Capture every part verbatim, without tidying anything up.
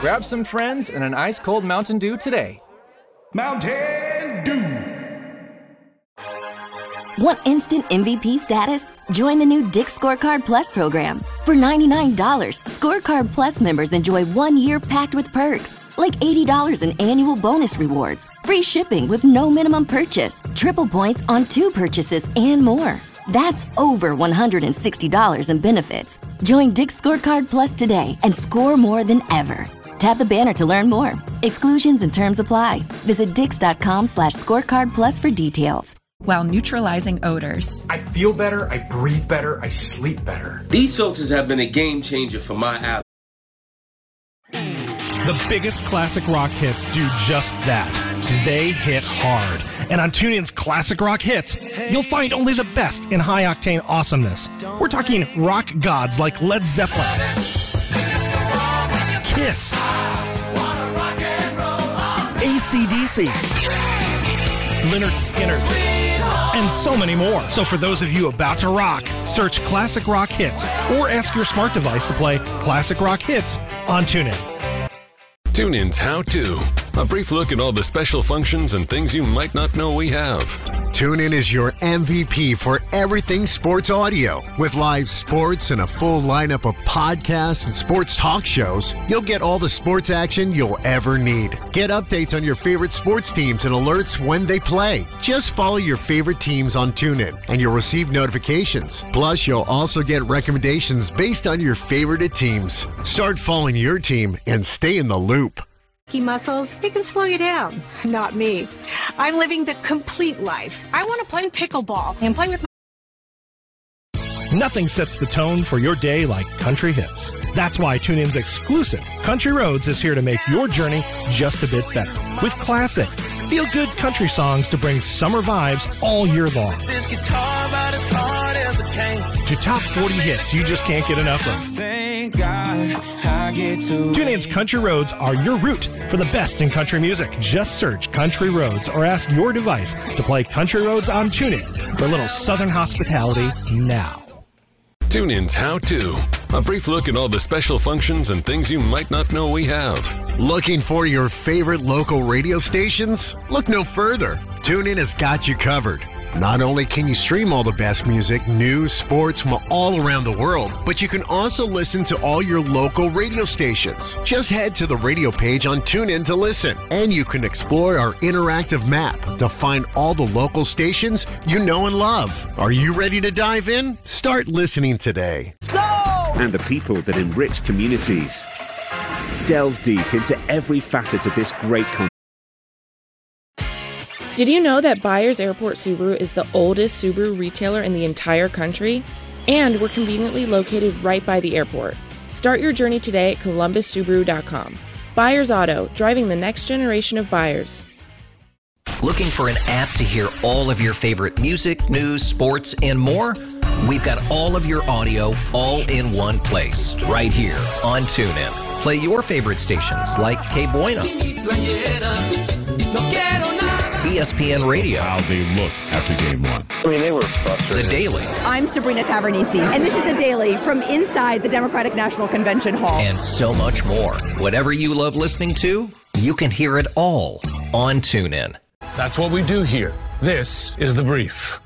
Grab some friends and an ice-cold Mountain Dew today. Mountain Dew. Want instant M V P status? Join the new Dick's Scorecard Plus program. For ninety-nine dollars, Scorecard Plus members enjoy one year packed with perks, like eighty dollars in annual bonus rewards, free shipping with no minimum purchase, triple points on two purchases, and more. That's over one hundred sixty dollars in benefits. Join Dick's Scorecard Plus today and score more than ever. Tap the banner to learn more. Exclusions and terms apply. Visit dix.com slash scorecard plus for details. While neutralizing odors. I feel better, I breathe better, I sleep better. These filters have been a game changer for my app. The biggest classic rock hits do just that. They hit hard. And on TuneIn's Classic Rock Hits, you'll find only the best in high-octane awesomeness. We're talking rock gods like Led Zeppelin, Kiss, A C D C, Lynyrd Skynyrd, and so many more. So for those of you about to rock, search Classic Rock Hits or ask your smart device to play Classic Rock Hits on TuneIn. TuneIn's How To. A brief look at all the special functions and things you might not know we have. TuneIn is your M V P for everything sports audio. With live sports and a full lineup of podcasts and sports talk shows, you'll get all the sports action you'll ever need. Get updates on your favorite sports teams and alerts when they play. Just follow your favorite teams on TuneIn and you'll receive notifications. Plus, you'll also get recommendations based on your favorite teams. Start following your team and stay in the loop. Muscles, they can slow you down. Not me. I'm living the complete life. I want to play pickleball and play with my... Nothing sets the tone for your day like country hits. That's why TuneIn's exclusive Country Roads is here to make your journey just a bit better. With classic, feel-good country songs to bring summer vibes all year long. This guitar about as hard as it can. To top forty hits you just can't get enough of. Thank God I get to TuneIn's Country Roads are your route for the best in country music. Just search Country Roads or ask your device to play Country Roads on TuneIn for a little southern hospitality now. TuneIn's How To. A brief look at all the special functions and things you might not know we have. Looking for your favorite local radio stations? Look no further. TuneIn has got you covered. Not only can you stream all the best music, news, sports from all around the world, but you can also listen to all your local radio stations. Just head to the radio page on TuneIn to listen, and you can explore our interactive map to find all the local stations you know and love. Are you ready to dive in? Start listening today. Go! And the people that enrich communities. Delve deep into every facet of this great country. Did you know that Byers Airport Subaru is the oldest Subaru retailer in the entire country? And we're conveniently located right by the airport. Start your journey today at columbus subaru dot com. Byers Auto, driving the next generation of buyers. Looking for an app to hear all of your favorite music, news, sports, and more? We've got all of your audio all in one place, right here on TuneIn. Play your favorite stations like K Bueno, E S P N Radio. How they looked after game one. I mean, they were frustrated. The Daily. I'm Sabrina Tavernisi, and this is The Daily from inside the Democratic National Convention Hall. And so much more. Whatever you love listening to, you can hear it all on TuneIn. That's what we do here. This is The Brief.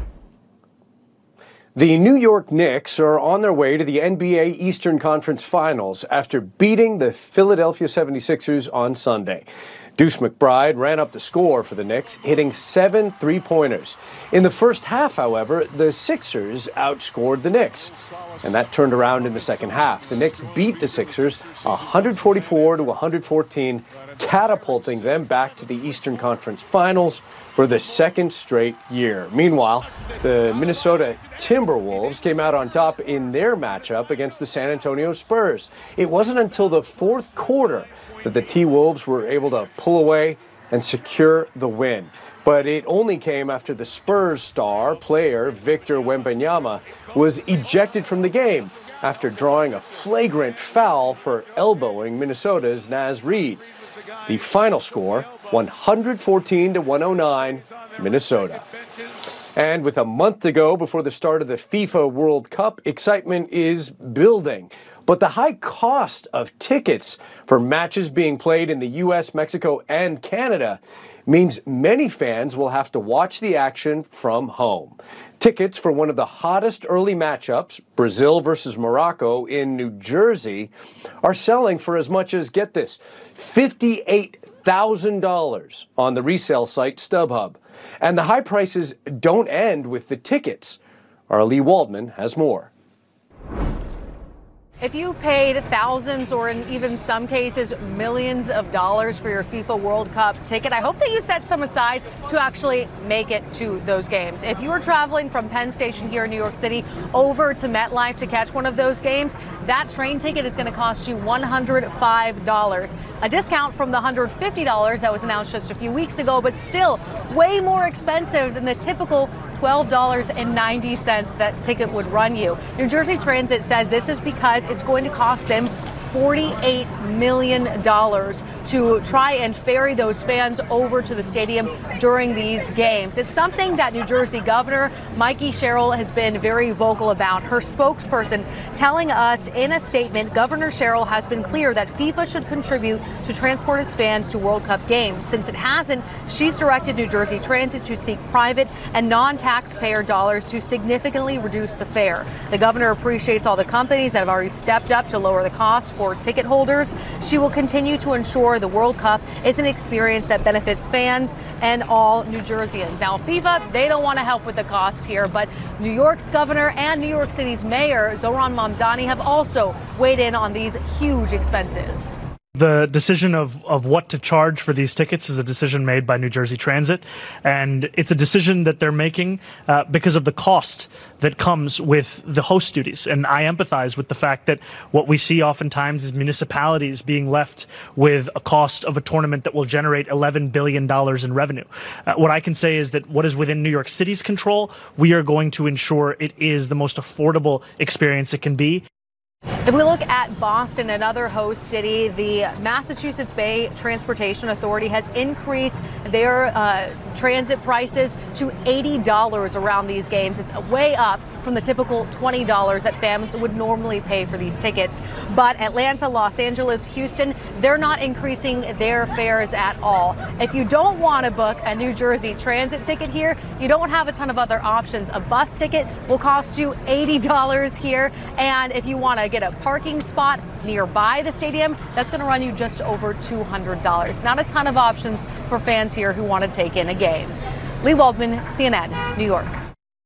The New York Knicks are on their way to the N B A Eastern Conference Finals after beating the Philadelphia seventy-sixers on Sunday. Deuce McBride ran up the score for the Knicks, hitting seven three-pointers. In the first half, however, the Sixers outscored the Knicks, and that turned around in the second half. The Knicks beat the Sixers one forty-four to one fourteen, catapulting them back to the Eastern Conference Finals for the second straight year. Meanwhile, the Minnesota Timberwolves came out on top in their matchup against the San Antonio Spurs. It wasn't until the fourth quarter that the T-Wolves were able to pull away and secure the win. But it only came after the Spurs star player, Victor Wembanyama, was ejected from the game after drawing a flagrant foul for elbowing Minnesota's Naz Reid. The final score, one fourteen to one oh nine, Minnesota. And with a month to go before the start of the FIFA World Cup, excitement is building. But the high cost of tickets for matches being played in the U S, Mexico, and Canada means many fans will have to watch the action from home. Tickets for one of the hottest early matchups, Brazil versus Morocco in New Jersey, are selling for as much as, get this, fifty-eight thousand dollars on the resale site StubHub. And the high prices don't end with the tickets. Our Lee Waldman has more. If you paid thousands or in even some cases millions of dollars for your FIFA World Cup ticket, I hope that you set some aside to actually make it to those games. If you are traveling from Penn Station here in New York City over to MetLife to catch one of those games, that train ticket is going to cost you one hundred five dollars. A discount from the one hundred fifty dollars that was announced just a few weeks ago, but still way more expensive than the typical twelve dollars and ninety cents that ticket would run you. New Jersey Transit says this is because it's going to cost them forty-eight million dollars to try and ferry those fans over to the stadium during these games. It's something that New Jersey Governor Mikey Sherrill has been very vocal about. Her spokesperson telling us in a statement, Governor Sherrill has been clear that FIFA should contribute to transport its fans to World Cup games. Since it hasn't, she's directed New Jersey Transit to seek private and non-taxpayer dollars to significantly reduce the fare. The governor appreciates all the companies that have already stepped up to lower the cost for ticket holders. She will continue to ensure the World Cup is an experience that benefits fans and all New Jerseyans. Now, FIFA, they don't want to help with the cost here, but New York's governor and New York City's mayor, Zohran Mamdani, have also weighed in on these huge expenses. The decision of, of what to charge for these tickets is a decision made by New Jersey Transit, and it's a decision that they're making uh, because of the cost that comes with the host duties. And I empathize with the fact that what we see oftentimes is municipalities being left with a cost of a tournament that will generate eleven billion dollars in revenue. Uh, what I can say is that what is within New York City's control, we are going to ensure it is the most affordable experience it can be. If we look at Boston, another host city, the Massachusetts Bay Transportation Authority has increased their uh, transit prices to eighty dollars around these games. It's way up from the typical twenty dollars that fans would normally pay for these tickets. But Atlanta, Los Angeles, Houston, they're not increasing their fares at all. If you don't want to book a New Jersey Transit ticket here, you don't have a ton of other options. A bus ticket will cost you eighty dollars here. And if you want to get a parking spot nearby the stadium, that's going to run you just over two hundred dollars. Not a ton of options for fans here who want to take in a game. Lee Waldman, C N N, New York.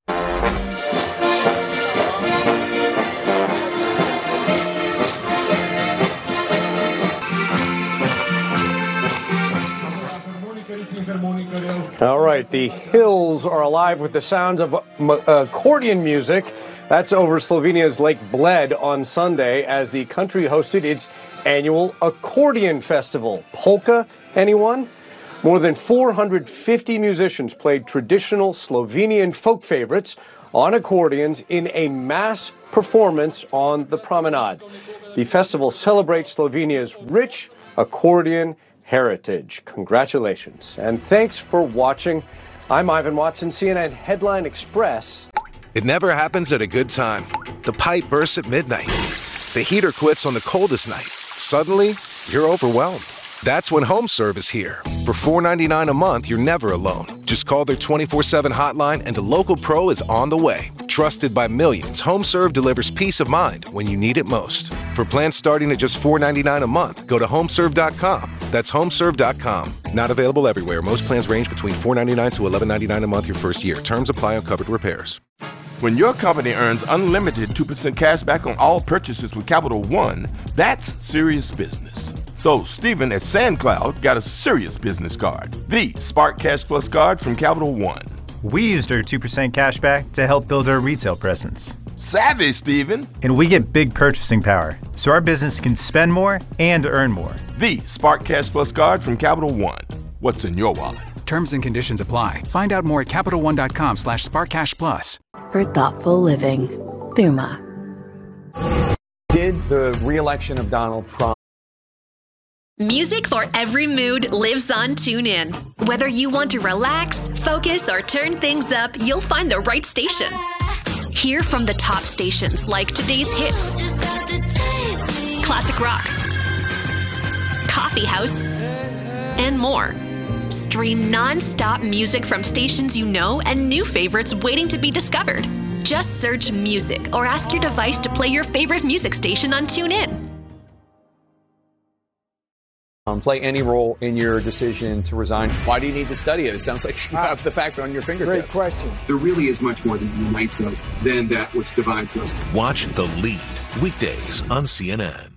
All right, the hills are alive with the sounds of accordion music. That's over Slovenia's Lake Bled on Sunday as the country hosted its annual accordion festival. Polka, anyone? More than four hundred fifty musicians played traditional Slovenian folk favorites on accordions in a mass performance on the promenade. The festival celebrates Slovenia's rich accordion heritage. Congratulations. And thanks for watching. I'm Ivan Watson, C N N Headline Express. It never happens at a good time. The pipe bursts at midnight. The heater quits on the coldest night. Suddenly, you're overwhelmed. That's when HomeServe is here. For four dollars and ninety-nine cents a month, you're never alone. Just call their twenty-four seven hotline and a local pro is on the way. Trusted by millions, HomeServe delivers peace of mind when you need it most. For plans starting at just four dollars and ninety-nine cents a month, go to homeserve dot com. That's homeserve dot com. Not available everywhere. Most plans range between four dollars and ninety-nine cents to eleven dollars and ninety-nine cents a month your first year. Terms apply on covered repairs. When your company earns unlimited two percent cash back on all purchases with Capital One, that's serious business. So Stephen at SandCloud got a serious business card, the Spark Cash Plus card from Capital One. We used our two percent cash back to help build our retail presence. Savvy, Stephen. And we get big purchasing power, so our business can spend more and earn more. The Spark Cash Plus card from Capital One. What's in your wallet? Terms and conditions apply. Find out more at Capital One dot com slash Spark Cash Plus. For thoughtful living. Thuma. Did the re-election of Donald Trump. Music for every mood lives on TuneIn. Whether you want to relax, focus, or turn things up, you'll find the right station. Hear from the top stations like today's hits. classic rock, coffee house, and more. Stream non-stop music from stations you know and new favorites waiting to be discovered. Just search music or ask your device to play your favorite music station on TuneIn. Um, play any role in your decision to resign? Why do you need to study it? It sounds like you have the facts on your fingertips. Great question. There really is much more that unites us than that which divides us. Watch The Lead, weekdays on C N N.